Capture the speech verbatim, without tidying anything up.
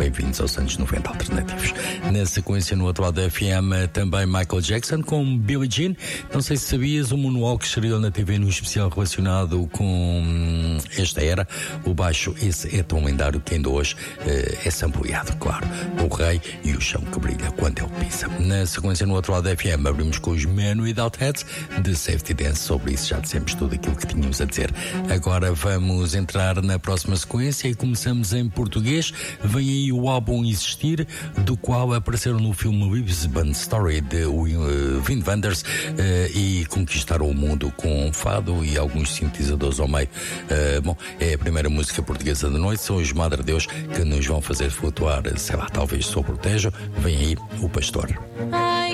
Bem-vindos aos anos noventa alternativos. Na sequência, no outro lado da F M, também Michael Jackson com Billie Jean. Não sei se sabias, o Moonwalk estreou na T V num especial relacionado com esta era. O baixo, esse é tão lendário que ainda hoje uh, é sampleado, claro. O rei e o chão que brilha quando ele pisa. Na sequência, no outro lado da F M, abrimos com os Men Without Hats de Safety Dance. Sobre isso já dissemos tudo aquilo que tínhamos a dizer. Agora vamos entrar na próxima sequência e começamos em português. Vem aí o álbum Existir, do qual apareceram no filme Lisbon Story de uh, Wim Wenders uh, e conquistaram o mundo com um fado e alguns sintetizadores ao meio. Uh, bom, é a primeira música portuguesa da noite. São os Madre Deus que nos vão fazer flutuar, sei lá, talvez sobre o Tejo. Vem aí o Pastor.